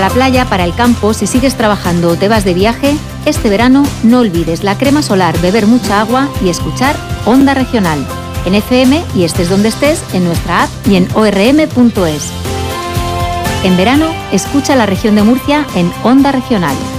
la playa, para el campo, si sigues trabajando o te vas de viaje, este verano no olvides la crema solar, beber mucha agua y escuchar Onda Regional. En FM y estés donde estés, en nuestra app y en orm.es. En verano, escucha la región de Murcia en Onda Regional.